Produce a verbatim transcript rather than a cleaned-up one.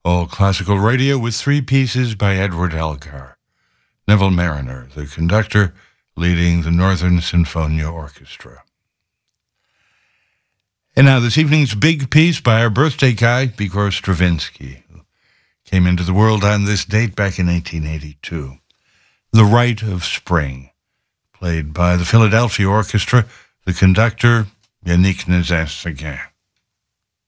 All classical radio with three pieces by Edward Elgar. Neville Marriner, the conductor, leading the Northern Sinfonia Orchestra. And now this evening's big piece by our birthday guy, Igor Stravinsky, who came into the world on this date back in eighteen eighty-two. The Rite of Spring, played by the Philadelphia Orchestra, the conductor, Yannick Nézet-Séguin.